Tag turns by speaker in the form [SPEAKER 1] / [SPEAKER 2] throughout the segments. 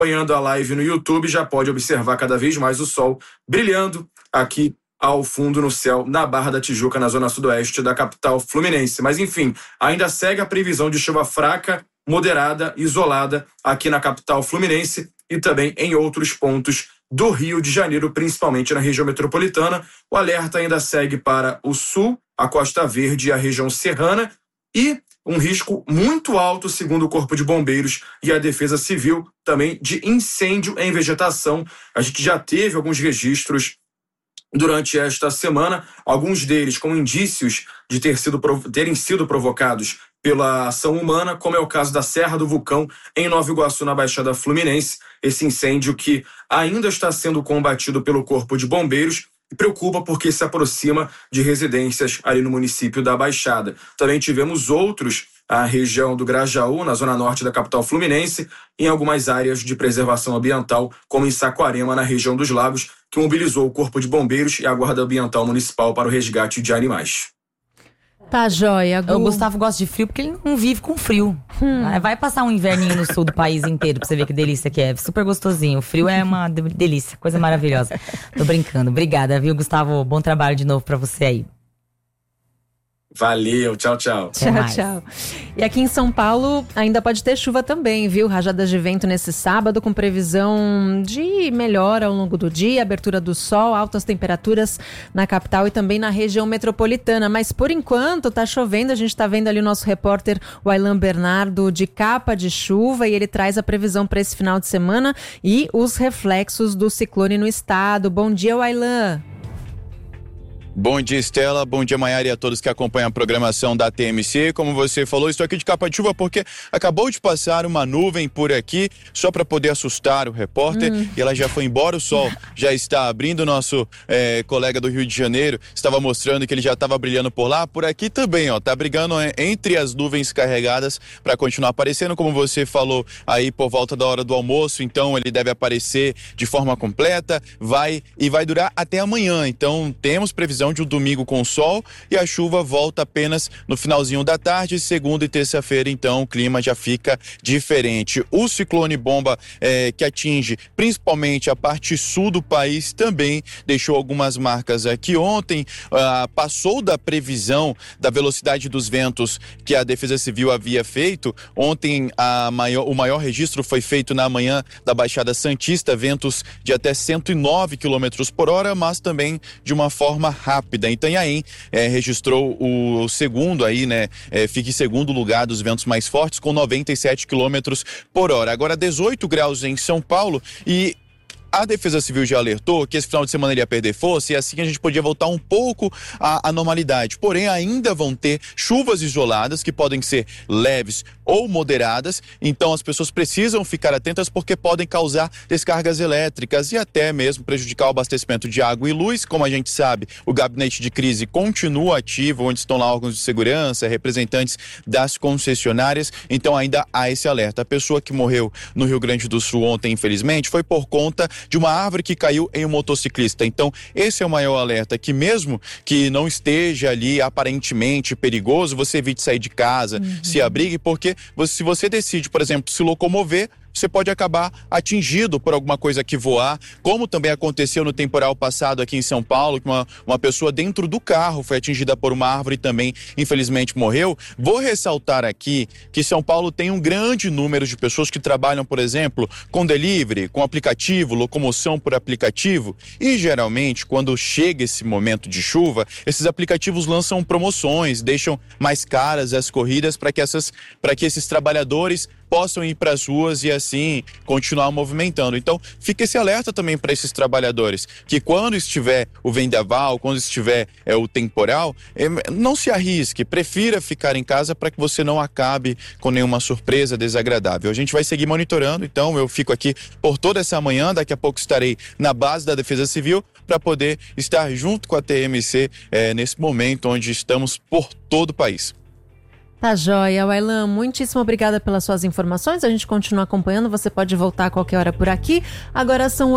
[SPEAKER 1] acompanhando a live no YouTube já pode observar cada vez mais o sol brilhando aqui ao fundo no céu, na Barra da Tijuca, na zona sudoeste da capital fluminense. Mas enfim, ainda segue a previsão de chuva fraca, moderada, isolada aqui na capital fluminense e também em outros pontos do Rio de Janeiro, principalmente na região metropolitana. O alerta ainda segue para o sul, a Costa Verde e a região serrana, e um risco muito alto, segundo o Corpo de Bombeiros e a Defesa Civil, também de incêndio em vegetação. A gente já teve alguns registros durante esta semana, alguns deles com indícios de terem sido provocados pela ação humana, como é o caso da Serra do Vulcão, em Nova Iguaçu, na Baixada Fluminense. Esse incêndio que ainda está sendo combatido pelo Corpo de Bombeiros e preocupa porque se aproxima de residências ali no município da Baixada. Também tivemos outros na região do Grajaú, na zona norte da capital fluminense, em algumas áreas de preservação ambiental, como em Saquarema, na região dos Lagos, que mobilizou o Corpo de Bombeiros e a Guarda Ambiental Municipal para o resgate de animais.
[SPEAKER 2] Tá joia, Gu.
[SPEAKER 3] O Gustavo gosta de frio porque ele não vive com frio. Vai passar um inverninho no sul do país inteiro pra você ver que delícia que é. Super gostosinho. O frio é uma delícia, coisa maravilhosa. Tô brincando. Obrigada, viu, Gustavo? Bom trabalho de novo pra você aí.
[SPEAKER 1] Valeu, tchau, tchau.
[SPEAKER 2] Tchau. E aqui em São Paulo ainda pode ter chuva também, viu? Rajadas de vento nesse sábado, com previsão de melhora ao longo do dia, abertura do sol, altas temperaturas na capital e também na região metropolitana. Mas por enquanto tá chovendo, a gente tá vendo ali o nosso repórter, o Aylan Bernardo, de capa de chuva, e ele traz a previsão para esse final de semana e os reflexos do ciclone no estado. Bom dia, Aylan.
[SPEAKER 4] Bom dia, Estela. Bom dia, Maiara, e a todos que acompanham a programação da TMC. Como você falou, estou aqui de capa de chuva porque acabou de passar uma nuvem por aqui, só para poder assustar o repórter, e ela já foi embora. O sol já está abrindo. Nosso colega do Rio de Janeiro estava mostrando que ele já estava brilhando por lá. Por aqui também, ó, tá brigando entre as nuvens carregadas para continuar aparecendo, como você falou, aí por volta da hora do almoço. Então ele deve aparecer de forma completa, vai durar até amanhã. Então temos previsão de um domingo com sol, e a chuva volta apenas no finalzinho da tarde. Segunda e terça-feira, então, o clima já fica diferente. O ciclone bomba que atinge principalmente a parte sul do país também deixou algumas marcas aqui. Ontem passou da previsão da velocidade dos ventos que a Defesa Civil havia feito. Ontem o maior registro foi feito na manhã da Baixada Santista, ventos de até 109 km por hora, mas também de uma forma rápida. Itanhaém registrou o segundo aí, né? Fica em segundo lugar dos ventos mais fortes, com 97 km por hora. Agora 18 graus em São Paulo, e a Defesa Civil já alertou que esse final de semana ele ia perder força, e assim a gente podia voltar um pouco à normalidade. Porém, ainda vão ter chuvas isoladas que podem ser leves ou moderadas, então as pessoas precisam ficar atentas porque podem causar descargas elétricas e até mesmo prejudicar o abastecimento de água e luz. Como a gente sabe, o gabinete de crise continua ativo, onde estão lá órgãos de segurança, representantes das concessionárias, então ainda há esse alerta. A pessoa que morreu no Rio Grande do Sul ontem, infelizmente, foi por conta de uma árvore que caiu em um motociclista. Então, esse é o maior alerta, que mesmo que não esteja ali aparentemente perigoso, você evite sair de casa, se abrigue, porque se você decide, por exemplo, se locomover, você pode acabar atingido por alguma coisa que voar, como também aconteceu no temporal passado aqui em São Paulo, que uma pessoa dentro do carro foi atingida por uma árvore e também, infelizmente, morreu. Vou ressaltar aqui que São Paulo tem um grande número de pessoas que trabalham, por exemplo, com delivery, com aplicativo, locomoção por aplicativo, e geralmente, quando chega esse momento de chuva, esses aplicativos lançam promoções, deixam mais caras as corridas para que esses trabalhadores possam ir para as ruas e assim continuar movimentando. Então fica esse alerta também para esses trabalhadores, que quando estiver o vendaval, quando estiver o temporal, não se arrisque, prefira ficar em casa para que você não acabe com nenhuma surpresa desagradável. A gente vai seguir monitorando, então eu fico aqui por toda essa manhã, daqui a pouco estarei na base da Defesa Civil para poder estar junto com a TMC nesse momento onde estamos por todo o país.
[SPEAKER 2] Tá joia, Aylan, muitíssimo obrigada pelas suas informações, a gente continua acompanhando, você pode voltar a qualquer hora por aqui. Agora são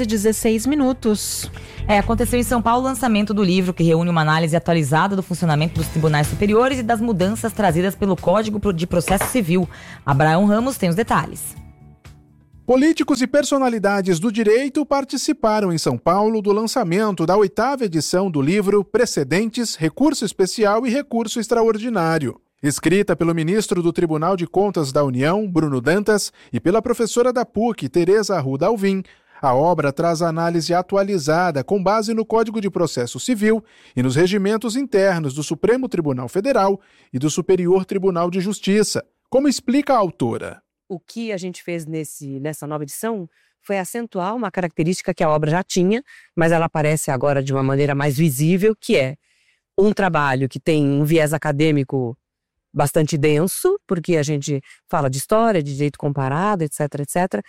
[SPEAKER 2] 8h16.
[SPEAKER 3] Aconteceu em São Paulo o lançamento do livro que reúne uma análise atualizada do funcionamento dos tribunais superiores e das mudanças trazidas pelo Código de Processo Civil. Abraão Ramos tem os detalhes.
[SPEAKER 5] Políticos e personalidades do direito participaram em São Paulo do lançamento da 8ª edição do livro Precedentes, Recurso Especial e Recurso Extraordinário. Escrita pelo ministro do Tribunal de Contas da União, Bruno Dantas, e pela professora da PUC, Tereza Arruda Alvim, a obra traz análise atualizada com base no Código de Processo Civil e nos regimentos internos do Supremo Tribunal Federal e do Superior Tribunal de Justiça, como explica a autora.
[SPEAKER 6] O que a gente fez nessa nova edição foi acentuar uma característica que a obra já tinha, mas ela aparece agora de uma maneira mais visível, que é um trabalho que tem um viés acadêmico bastante denso, porque a gente fala de história, de direito comparado, etc, etc.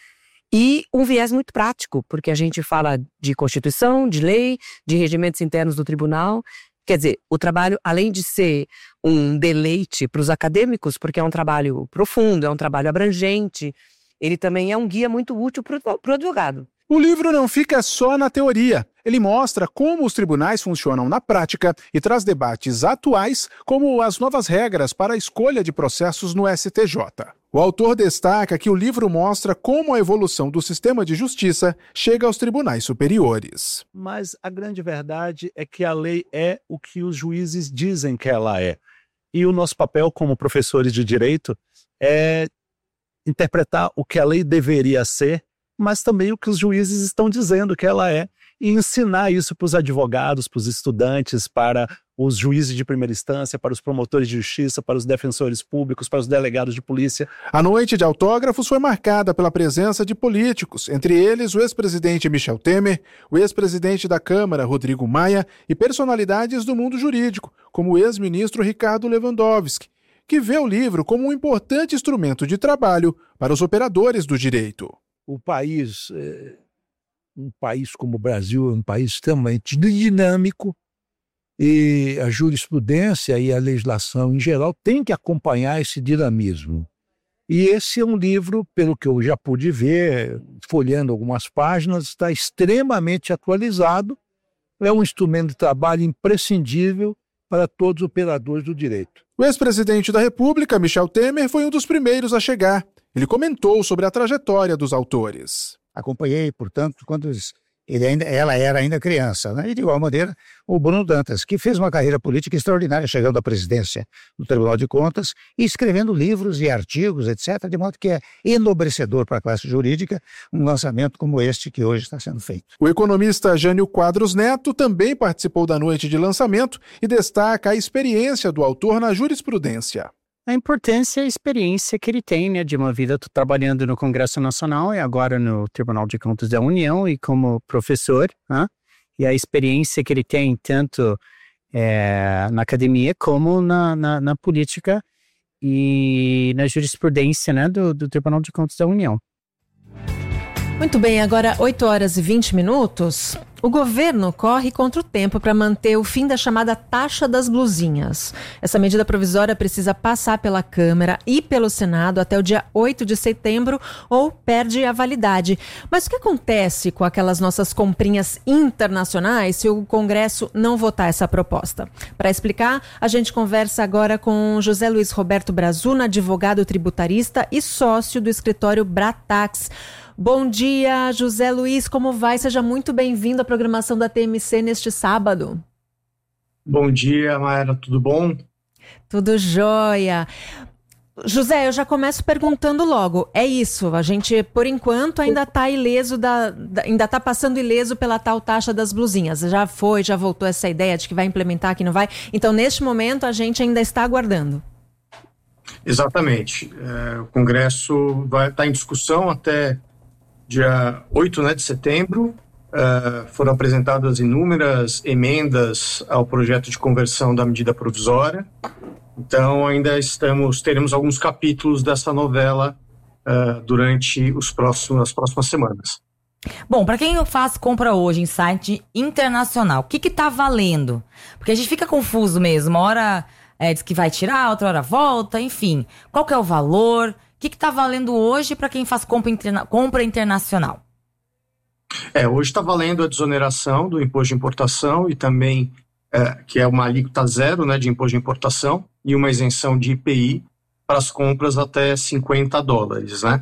[SPEAKER 6] E um viés muito prático, porque a gente fala de Constituição, de lei, de regimentos internos do tribunal. Quer dizer, o trabalho, além de ser um deleite para os acadêmicos, porque é um trabalho profundo, é um trabalho abrangente, ele também é um guia muito útil para o advogado.
[SPEAKER 5] O livro não fica só na teoria. Ele mostra como os tribunais funcionam na prática e traz debates atuais, como as novas regras para a escolha de processos no STJ. O autor destaca que o livro mostra como a evolução do sistema de justiça chega aos tribunais superiores.
[SPEAKER 7] Mas a grande verdade é que a lei é o que os juízes dizem que ela é. E o nosso papel como professores de direito é interpretar o que a lei deveria ser, mas também o que os juízes estão dizendo que ela é, e ensinar isso para os advogados, para os estudantes, para os juízes de primeira instância, para os promotores de justiça, para os defensores públicos, para os delegados de polícia.
[SPEAKER 5] A noite de autógrafos foi marcada pela presença de políticos, entre eles o ex-presidente Michel Temer, o ex-presidente da Câmara, Rodrigo Maia, e personalidades do mundo jurídico, como o ex-ministro Ricardo Lewandowski, que vê o livro como um importante instrumento de trabalho para os operadores do direito.
[SPEAKER 8] O país, um país como o Brasil, é um país extremamente dinâmico e a jurisprudência e a legislação em geral têm que acompanhar esse dinamismo. E esse é um livro, pelo que eu já pude ver, folheando algumas páginas, está extremamente atualizado, é um instrumento de trabalho imprescindível para todos os operadores do direito.
[SPEAKER 5] O ex-presidente da República, Michel Temer, foi um dos primeiros a chegar. Ele comentou sobre a trajetória dos autores.
[SPEAKER 9] Acompanhei, portanto, quando ela era ainda criança, né? E de igual maneira o Bruno Dantas, que fez uma carreira política extraordinária, chegando à presidência do Tribunal de Contas e escrevendo livros e artigos, etc., de modo que é enobrecedor para a classe jurídica um lançamento como este que hoje está sendo feito.
[SPEAKER 5] O economista Jânio Quadros Neto também participou da noite de lançamento e destaca a experiência do autor na jurisprudência.
[SPEAKER 10] A importância e a experiência que ele tem, né, de uma vida trabalhando no Congresso Nacional e agora no Tribunal de Contas da União e como professor, né, e a experiência que ele tem tanto na academia como na política e na jurisprudência, né, do Tribunal de Contas da União.
[SPEAKER 2] Muito bem, agora 8h20. O governo corre contra o tempo para manter o fim da chamada taxa das blusinhas. Essa medida provisória precisa passar pela Câmara e pelo Senado até o dia 8 de setembro ou perde a validade. Mas o que acontece com aquelas nossas comprinhas internacionais se o Congresso não votar essa proposta? Para explicar, a gente conversa agora com José Luiz Roberto Brazuna, advogado tributarista e sócio do escritório Bratax. Bom dia, José Luiz, como vai? Seja muito bem-vindo à programação da TMC neste sábado.
[SPEAKER 11] Bom dia, Mayara, tudo bom?
[SPEAKER 2] Tudo jóia. José, eu já começo perguntando logo, é isso, a gente, por enquanto, ainda está ileso, ainda está passando ileso pela tal taxa das blusinhas. Já voltou essa ideia de que vai implementar, que não vai. Então, neste momento, a gente ainda está aguardando.
[SPEAKER 11] Exatamente. O Congresso vai estar em discussão até dia 8, de setembro. Foram apresentadas inúmeras emendas ao projeto de conversão da medida provisória. Então, ainda teremos alguns capítulos dessa novela durante as próximas semanas.
[SPEAKER 3] Bom, para quem faz compra hoje em site internacional, o que está valendo? Porque a gente fica confuso mesmo. Uma hora diz que vai tirar, outra hora volta, enfim. Qual que é o valor? O que está valendo hoje para quem faz compra internacional?
[SPEAKER 11] Hoje está valendo a desoneração do imposto de importação e também, que é uma alíquota zero, de imposto de importação e uma isenção de IPI para as compras até $50,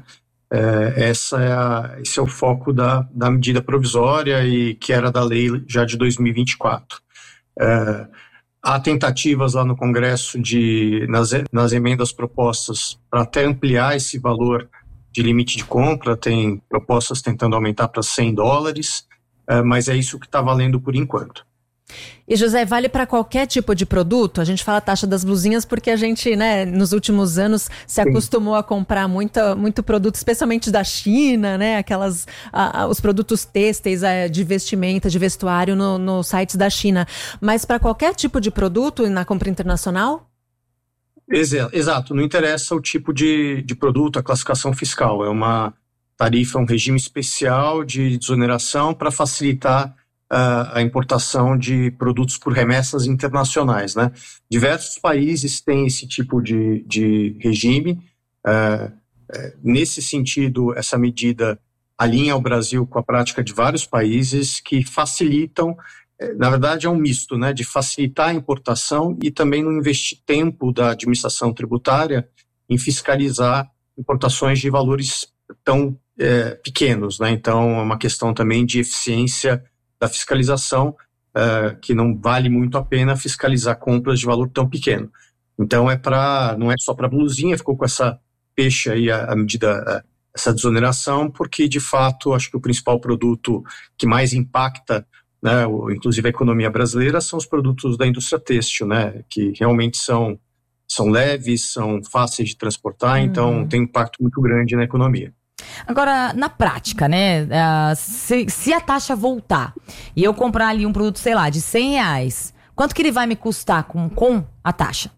[SPEAKER 11] Esse é o foco da medida provisória e que era da lei já de 2024. Há tentativas lá no Congresso nas emendas propostas para até ampliar esse valor de limite de compra, tem propostas tentando aumentar para $100, mas é isso que está valendo por enquanto.
[SPEAKER 2] E José, vale para qualquer tipo de produto? A gente fala taxa das blusinhas porque a gente, né, nos últimos anos se acostumou a comprar muito produto, especialmente da China, né, os produtos têxteis de vestimenta, de vestuário nos sites da China. Mas para qualquer tipo de produto na compra internacional?
[SPEAKER 11] Exato, não interessa o tipo de produto, a classificação fiscal. É uma tarifa, um regime especial de desoneração para facilitar a importação de produtos por remessas internacionais, né? Diversos países têm esse tipo de regime. Nesse sentido, essa medida alinha o Brasil com a prática de vários países que facilitam, na verdade é um misto, né, de facilitar a importação e também não investir tempo da administração tributária em fiscalizar importações de valores tão pequenos, né? Então é uma questão também de eficiência da fiscalização, que não vale muito a pena fiscalizar compras de valor tão pequeno. Então não é só para blusinha, ficou com essa peixe aí a medida, essa desoneração, porque de fato acho que o principal produto que mais impacta, né, inclusive a economia brasileira, são os produtos da indústria têxtil, né, que realmente são leves, são fáceis de transportar, então tem um impacto muito grande na economia.
[SPEAKER 3] Agora, na prática, né, se a taxa voltar e eu comprar ali um produto, sei lá, de R$100, quanto que ele vai me custar com a taxa?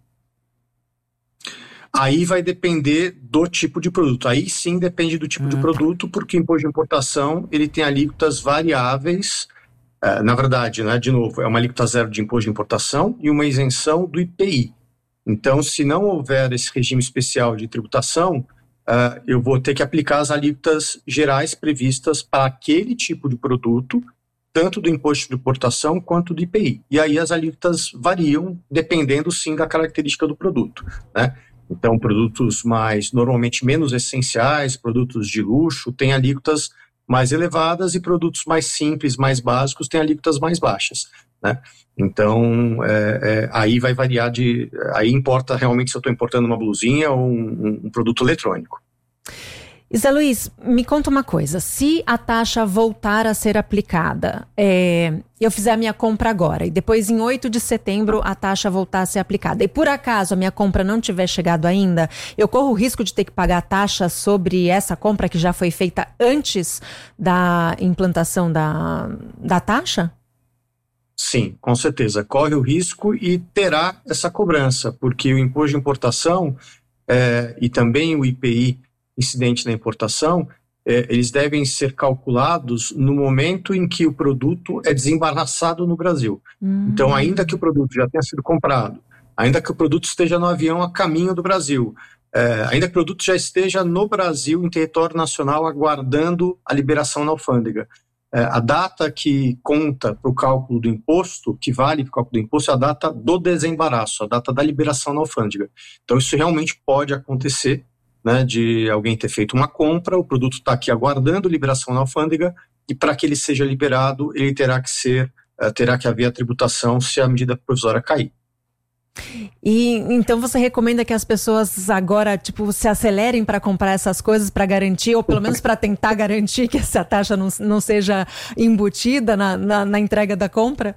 [SPEAKER 11] Aí vai depender do tipo de produto. Aí sim depende do tipo de produto, porque o imposto de importação ele tem alíquotas variáveis. Na verdade, né, de novo, é uma alíquota zero de imposto de importação e uma isenção do IPI. Então, se não houver esse regime especial de tributação, eu vou ter que aplicar as alíquotas gerais previstas para aquele tipo de produto, tanto do imposto de importação quanto do IPI. E aí as alíquotas variam dependendo, sim, da característica do produto, né? Então, produtos normalmente menos essenciais, produtos de luxo, têm alíquotas mais elevadas e produtos mais simples, mais básicos, têm alíquotas mais baixas, né? Então, aí vai variar aí importa realmente se eu estou importando uma blusinha ou um produto eletrônico.
[SPEAKER 2] Zé Luiz, me conta uma coisa, se a taxa voltar a ser aplicada, eu fizer a minha compra agora e depois em 8 de setembro a taxa voltar a ser aplicada e por acaso a minha compra não tiver chegado ainda, eu corro o risco de ter que pagar a taxa sobre essa compra que já foi feita antes da implantação da taxa?
[SPEAKER 11] Sim, com certeza. Corre o risco e terá essa cobrança, porque o imposto de importação e também o IPI incidente na importação, eles devem ser calculados no momento em que o produto é desembaraçado no Brasil. Então, ainda que o produto já tenha sido comprado, ainda que o produto esteja no avião a caminho do Brasil, ainda que o produto já esteja no Brasil, em território nacional, aguardando a liberação na alfândega, a data que conta para o cálculo do imposto, que vale para o cálculo do imposto, é a data do desembaraço, a data da liberação na alfândega. Então, isso realmente pode acontecer, né, de alguém ter feito uma compra, o produto está aqui aguardando liberação na alfândega, e para que ele seja liberado, ele terá que haver a tributação se a medida provisória cair.
[SPEAKER 2] E então você recomenda que as pessoas agora, se acelerem para comprar essas coisas para garantir, ou pelo menos para tentar garantir que essa taxa não seja embutida na entrega da compra?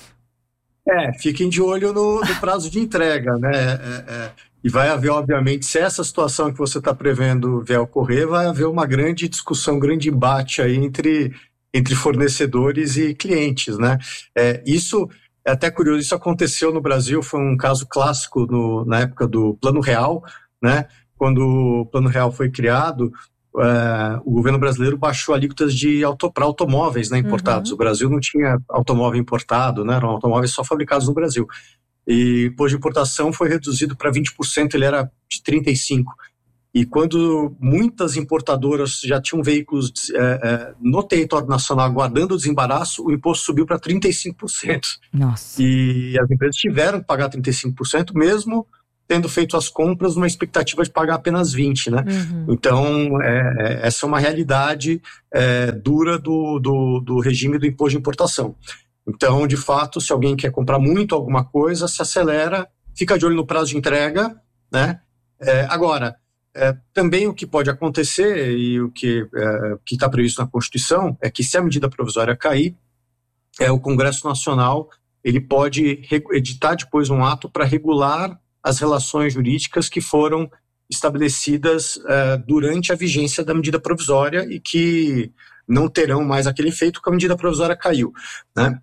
[SPEAKER 11] Fiquem de olho no prazo de entrega, né? E vai haver, obviamente, se essa situação que você está prevendo vier a ocorrer, vai haver uma grande discussão, um grande embate aí entre fornecedores e clientes, né? Isso é até curioso, isso aconteceu no Brasil, foi um caso clássico na época do Plano Real, né? Quando o Plano Real foi criado, o governo brasileiro baixou alíquotas para automóveis, né, importados. O Brasil não tinha automóvel importado, né? Eram automóveis só fabricados no Brasil. E o imposto de importação foi reduzido para 20%, ele era de 35%. E quando muitas importadoras já tinham veículos no território nacional aguardando o desembaraço, o imposto subiu para 35%.
[SPEAKER 3] Nossa.
[SPEAKER 11] E as empresas tiveram que pagar 35%, mesmo tendo feito as compras numa expectativa de pagar apenas 20, né? Então, essa é uma realidade dura do regime do imposto de importação. Então, de fato, se alguém quer comprar muito alguma coisa, se acelera, fica de olho no prazo de entrega, né? Agora, também o que pode acontecer, e o que está previsto na Constituição, é que se a medida provisória cair, o Congresso Nacional ele pode editar depois um ato para regular as relações jurídicas que foram estabelecidas durante a vigência da medida provisória e que não terão mais aquele efeito que a medida provisória caiu, né?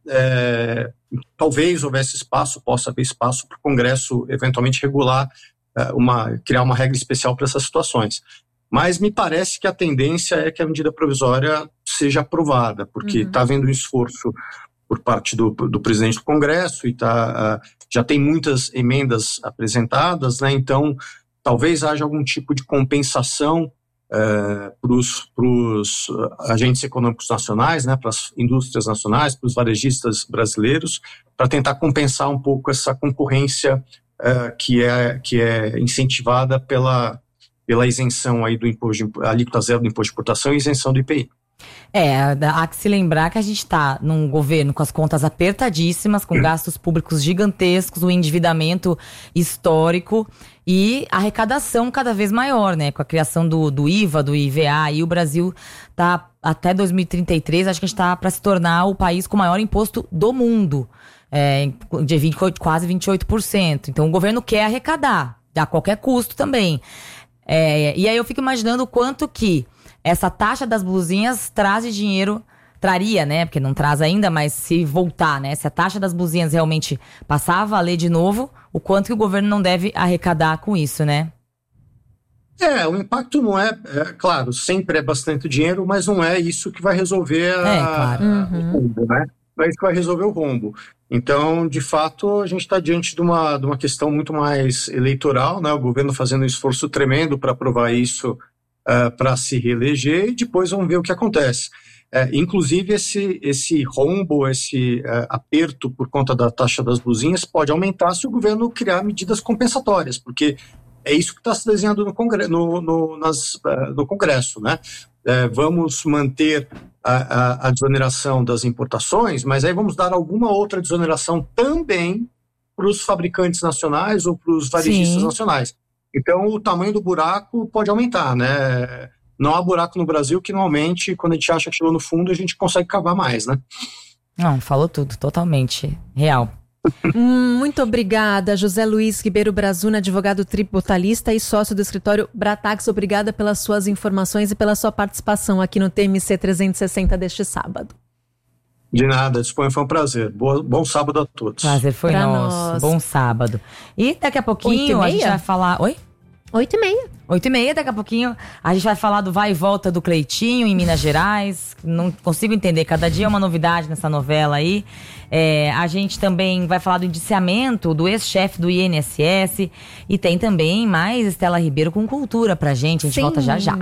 [SPEAKER 11] Talvez possa haver espaço para o Congresso eventualmente regular, criar uma regra especial para essas situações. Mas me parece que a tendência é que a medida provisória seja aprovada, porque está havendo um esforço por parte do presidente do Congresso e já tem muitas emendas apresentadas, né? Então talvez haja algum tipo de compensação para os agentes econômicos nacionais, né, para as indústrias nacionais, para os varejistas brasileiros, para tentar compensar um pouco essa concorrência que é incentivada pela isenção aí do imposto, a alíquota zero do imposto de importação e isenção do IPI.
[SPEAKER 3] Há que se lembrar que a gente está num governo com as contas apertadíssimas, com gastos públicos gigantescos, um endividamento histórico e arrecadação cada vez maior, né? Com a criação do IVA, do IVA, e o Brasil está até 2033, acho que a gente está para se tornar o país com o maior imposto do mundo, de quase 28%. Então o governo quer arrecadar, a qualquer custo também. E aí eu fico imaginando o quanto que essa taxa das blusinhas traria, né? Porque não traz ainda, mas se voltar, né? Se a taxa das blusinhas realmente passar a valer de novo, o quanto que o governo não deve arrecadar com isso, né?
[SPEAKER 11] O impacto não claro, sempre é bastante dinheiro, mas não é isso que vai resolver o rombo, né? Não é isso que vai resolver o rombo. Então, de fato, a gente está diante de uma questão muito mais eleitoral, né? O governo fazendo um esforço tremendo para aprovar isso, para se reeleger, e depois vamos ver o que acontece. Inclusive, esse rombo, esse aperto por conta da taxa das blusinhas pode aumentar se o governo criar medidas compensatórias, porque é isso que está se desenhando no Congresso, né? Vamos manter a desoneração das importações, mas aí vamos dar alguma outra desoneração também para os fabricantes nacionais ou para os varejistas nacionais. Então, o tamanho do buraco pode aumentar, né? Não há buraco no Brasil que, normalmente, quando a gente acha que chegou no fundo, a gente consegue cavar mais, né?
[SPEAKER 3] Não, falou tudo, totalmente real.
[SPEAKER 2] Muito obrigada, José Luiz Ribeiro Brazuna, advogado tributarista e sócio do escritório Bratax. Obrigada pelas suas informações e pela sua participação aqui no TMC 360 deste sábado.
[SPEAKER 11] De nada, disponha, foi um prazer. Bom sábado a todos.
[SPEAKER 3] Prazer foi nosso. Bom sábado. E daqui a pouquinho a gente vai falar... Oi?
[SPEAKER 2] 8h30.
[SPEAKER 3] 8h30, daqui a pouquinho a gente vai falar do vai e volta do Cleitinho em Minas Gerais. Não consigo entender, cada dia é uma novidade nessa novela aí. A gente também vai falar do indiciamento do ex-chefe do INSS. E tem também mais Estela Ribeiro com cultura pra gente. A gente volta já já.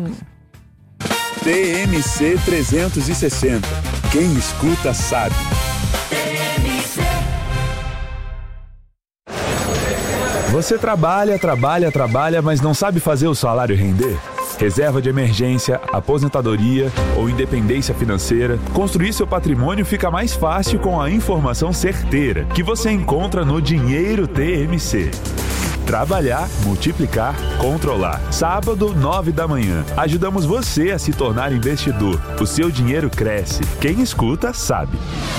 [SPEAKER 12] TMC 360. Quem escuta sabe. Você trabalha, mas não sabe fazer o salário render? Reserva de emergência, aposentadoria ou independência financeira, construir seu patrimônio fica mais fácil com a informação certeira que você encontra no Dinheiro TMC. Trabalhar, multiplicar, controlar. Sábado, 9 da manhã. Ajudamos você a se tornar investidor. O seu dinheiro cresce. Quem escuta, sabe.